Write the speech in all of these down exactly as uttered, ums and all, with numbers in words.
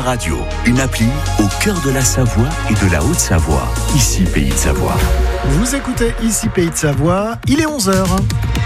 Radio, une appli au cœur de la Savoie et de la Haute-Savoie. Ici, Pays de Savoie. Vous écoutez Ici, Pays de Savoie, il est onze heures.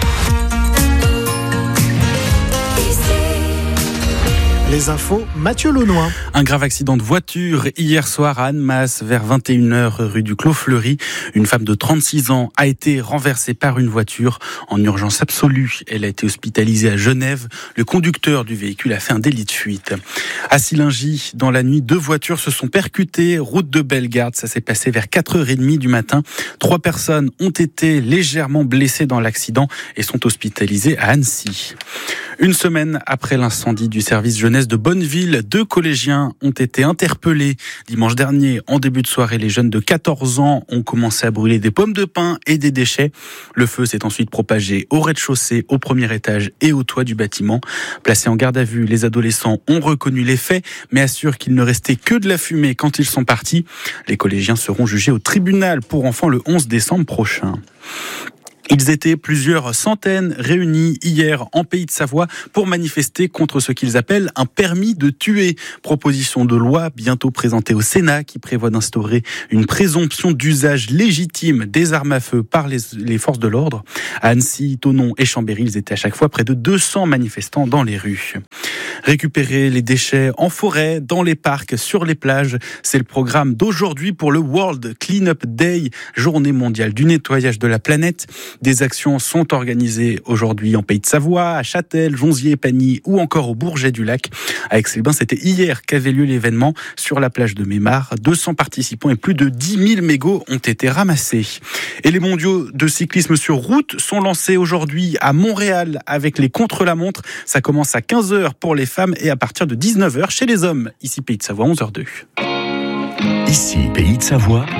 Les infos, Mathieu Launois. Un grave accident de voiture hier soir à Annemasse, vers vingt et une heures, rue du Clos Fleury. Une femme de trente-six ans a été renversée par une voiture en urgence absolue. Elle a été hospitalisée à Genève. Le conducteur du véhicule a fait un délit de fuite. À Sillingy, dans la nuit, deux voitures se sont percutées, route de Bellegarde. Ça s'est passé vers quatre heures trente du matin. Trois personnes ont été légèrement blessées dans l'accident et sont hospitalisées à Annecy. Une semaine après l'incendie du service jeunesse de Bonneville, deux collégiens ont été interpellés. Dimanche dernier, en début de soirée, les jeunes de quatorze ans ont commencé à brûler des pommes de pin et des déchets. Le feu s'est ensuite propagé au rez-de-chaussée, au premier étage et au toit du bâtiment. Placés en garde à vue, les adolescents ont reconnu les faits, mais assurent qu'il ne restait que de la fumée quand ils sont partis. Les collégiens seront jugés au tribunal pour enfants le onze décembre prochain. Ils étaient plusieurs centaines réunis hier en Pays de Savoie pour manifester contre ce qu'ils appellent un permis de tuer. Proposition de loi bientôt présentée au Sénat qui prévoit d'instaurer une présomption d'usage légitime des armes à feu par les, les forces de l'ordre. À Annecy, Thonon et Chambéry, ils étaient à chaque fois près de deux cents manifestants dans les rues. Récupérer les déchets en forêt, dans les parcs, sur les plages, c'est le programme d'aujourd'hui pour le World Cleanup Day, journée mondiale du nettoyage de la planète. Des actions sont organisées aujourd'hui en Pays de Savoie, à Châtel, Jonzier, Pagny ou encore au Bourget-du-Lac. À Aix-les-Bains, c'était hier qu'avait lieu l'événement sur la plage de Mémar. deux cents participants et plus de dix mille mégots ont été ramassés. Et les mondiaux de cyclisme sur route sont lancés aujourd'hui à Montréal avec les contre-la-montre. Ça commence à quinze heures pour les femmes et à partir de dix-neuf heures chez les hommes. Ici Pays de Savoie, onze heures zéro deux. Ici, Pays de Savoie,